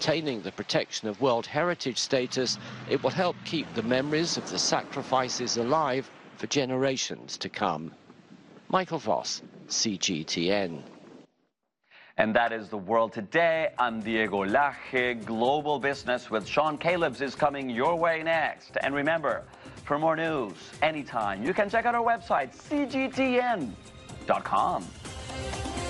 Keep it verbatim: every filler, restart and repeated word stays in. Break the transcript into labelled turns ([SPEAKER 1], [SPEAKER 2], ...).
[SPEAKER 1] retaining the protection of World Heritage status, it will help keep the memories of the sacrifices alive for generations to come. Michael Voss, C G T N.
[SPEAKER 2] And that is the world today. I'm Diego Laje. Global Business with Sean Calebs is coming your way next. And remember, for more news anytime, you can check out our website, C G T N dot com.